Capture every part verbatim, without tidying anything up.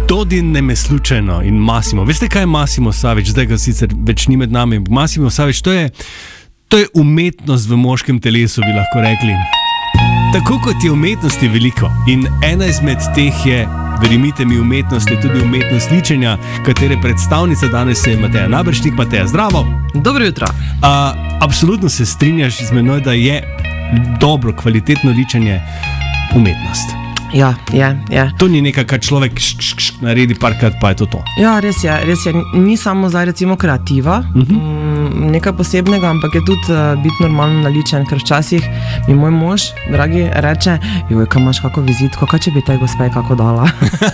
Dodi ne me slučajno in Massimo. Veste, kaj je Massimo Savić? Zdaj ga sicer več ni med nami. Massimo Savić, to je, to je umetnost v moškem telesu, bi lahko rekli. Tako kot je umetnosti veliko. In ena izmed teh je, verjemite mi, umetnost je tudi umetnost ličenja, katere predstavnica danes je Mateja Naberšnik. Mateja, zdravo! Dobro jutro! Uh, absolutno se strinjaš z menoj, da je dobro, kvalitetno ličenje umetnost. Ja, je, je. To ni nekaj, kar človek šk, šk, šk, naredi parkrat, pa je to to. Ja, res je, res je. Ni samo zdaj recimo kreativa, uh-huh. nekaj posebnega, ampak je tudi uh, biti normalno naličen, ker včasih mi moj mož, dragi, reče, joj, kaj imaš kako vizitko, kaj če bi tej gospe kako dala?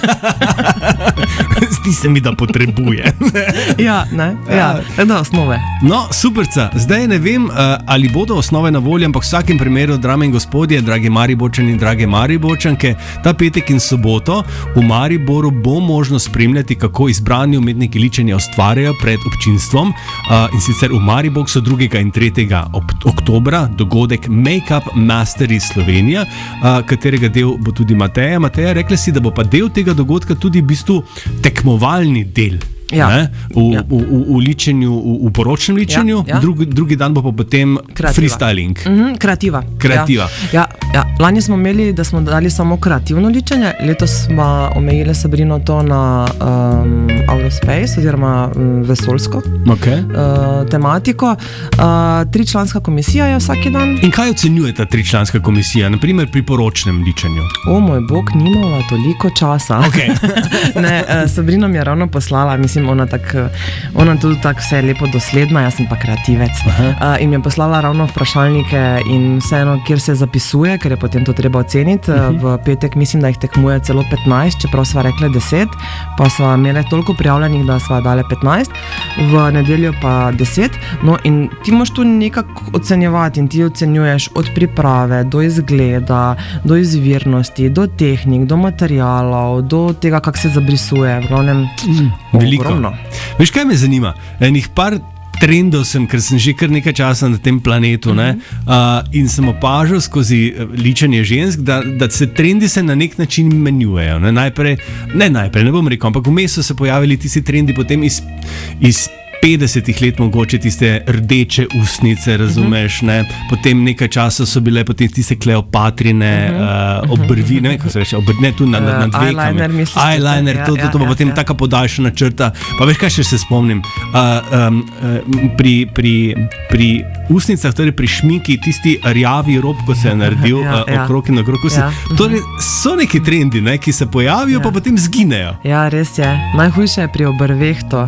Zdi se mi, da potrebuje. ja, ne, ja, ja. Da, osnove. No, superca, zdaj ne vem, uh, ali bodo osnove na voljo, ampak v vsakem primeru, drame in gospodje, dragi Mariborčani in drage Mariborčanke, ta petek in soboto v Mariboru bo možno spremljati, kako izbrani umetniki ličenja ustvarjajo pred občinstvom. Uh, in sicer v Mariboru drugega in tretjega oktobra dogodek Make-up Mastery Slovenija, uh, katerega del bo tudi Mateja. Mateja, rekla si, da bo pa del tega dogodka tudi v bistvu tekmovalni del. Ja. V, ja. v, v, v ličenju, v, v poročnem ličenju, ja, ja. Drugi, drugi dan bo pa potem kreativa. Freestyling. Mm-hmm, kreativa. Kreativa. Ja, ja, ja. Lani smo imeli, da smo dali samo kreativno ličenje, letos smo omejili Sabrino to na um, Aerospace oziroma um, vesoljsko okay. uh, tematiko. Uh, tričlanska komisija je vsaki dan. In kaj ocenjuje ta tričlanska komisija, naprimer pri poročnem ličenju? O moj bog, nimala toliko časa. Okay. ne, uh, Sabrina mi je ravno poslala, mislim, ona, tak, ona tudi tako vse lepo dosledna, jaz sem pa kreativec. Uh, in mi je poslala ravno vprašalnike in vseeno, kjer se zapisuje, ker je potem to treba oceniti. Uh, v petek mislim, da jih tekmuje celo petnajst, čeprav sva rekla deset, pa sva imeli toliko prijavljenih, da sva dale petnajst, v nedeljo pa deset. No in ti moš tu nekako ocenjevati in ti ocenjuješ od priprave do izgleda, do izvirnosti, do tehnik, do materialov, do tega, kak se zabrisuje. V glavnem, mm, veliko. Veš, kaj me zanima? Enih par trendov sem, ker sem že kar nekaj časa na tem planetu, ne? Uh, in sem opažal skozi ličenje žensk, da, da se trendi se na nek način menjujejo. Ne? Najprej, ne najprej, ne bom rekel, ampak vmes so se pojavili tisti trendi potem iz, iz petdesetih let mogoče tiste rdeče usnice, razumeš, ne? Potem nekaj časa so bile potem tiste Kleopatrine uh, obrvi, ne vem, kako se reče, obrvi, ne, tu na, na, na dvekami. Eyeliner, misliš. Eyeliner, to, to, to, to pa potem ja. Taka podaljšana črta. Pa veš, kaj še se spomnim? Uh, um, uh, pri, pri, pri usnicah, torej pri šminki, tisti rjavi rob, ko se je naredil ja, uh, okrog in okrog usnic. Ja. Torej so neki trendi, ne, ki se pojavijo, ja. Pa potem zginejo. Ja, res je. Najhujše je pri obrveh to.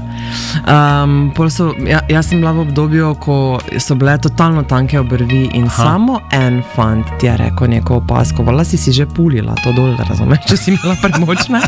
Um, So, ja, jaz sem bila v obdobju, ko so bile totalno tanke obrvi in Aha. samo en fant ti je rekel neko opasko, vala si si že pulila to dol, da razumeš, če si imela premočne.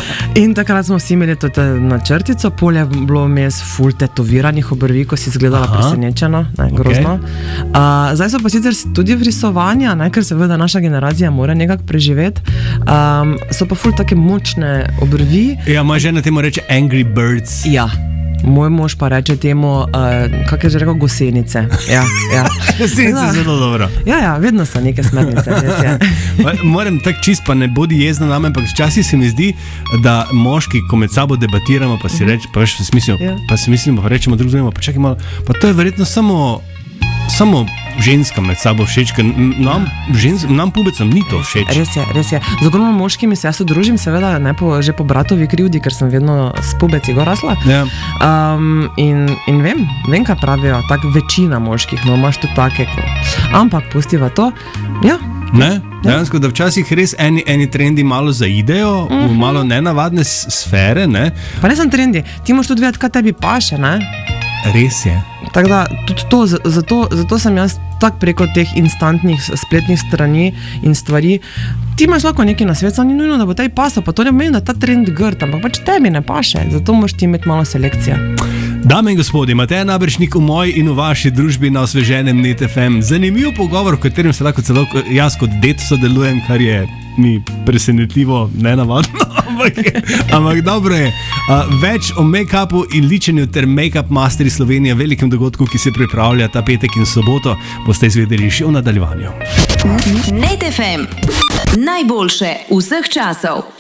In takrat smo vsi imeli to načrtico, polje bilo mes ful tetoviranih obrvi, ko si izgledala Aha. presenečeno, ne, grozno. Okay. Uh, zdaj so pa sicer tudi vrisovanja, ne, ker seveda naša generacija mora nekako preživeti, um, so pa ful take močne obrvi. Ja, moja žena temu reče Angry Birds. Ja. Moj mož pa reče temu, uh, kak je že rekel, gosenice. Ja, ja. Gosenice je zelo dobro. Ja, ja, vedno so neke smernice. Res je. Moram tak čist, pa ne bodi jezna name, ampak včasih se mi zdi, da moški, ko med sabo debatiramo, pa si reč, pa veš, mislimo, ja. pa si mislimo, pa rečemo drug drugemu, pa čakaj malo, pa to je verjetno samo, samo ženska med sabo všeč, ker nam, žens, nam pubecam ni to všeč. Res je, res je. Z ogromno moškimi se jaz družim, seveda ne po, že po bratovi krivdi, ker sem vedno s pubeci gor rasla. Ja. Um, in, in vem, vem, kaj pravijo, tak večina moških, no imaš tudi take, ko... ampak pustiva to, ja. Ne, dejansko, da včasih res eni, eni trendi malo zaidejo, mm-hmm. v malo nenavadne sfere, ne. Pa ne sem trendi, ti moš tudi vedeti, kaj tebi paše, ne. Res je. Tako da, tudi to, zato, zato sem jaz tak preko teh instantnih spletnih strani in stvari, ti imaš lahko nekaj na svet, ni nujno, da bo tebi pasal, pa to ne pomeni, da ta trend grd, ampak pač tebi ne paše, zato moraš ti imeti malo selekcije. Dame in gospodi, Mateja Naberšnik v moji in v vaši družbi na osveženem Net F M. Zanimiv pogovor, v katerem se lahko celo jaz kot ded sodelujem, kar je mi presenetljivo nenavadno, ampak, ampak dobro je. Uh, več o make-upu in ličenju ter Make-up Mastery Slovenija, velikem dogodku, ki se pripravlja ta petek in soboto, boste izvedeli še v nadaljevanju. Net F M. Najboljše vseh časov.